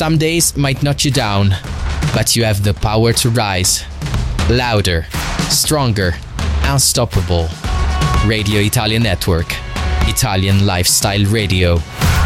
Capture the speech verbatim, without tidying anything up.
Some days might knock you down, but you have the power to rise. Louder, stronger, unstoppable. Radio Italia Network. Italian Lifestyle Radio.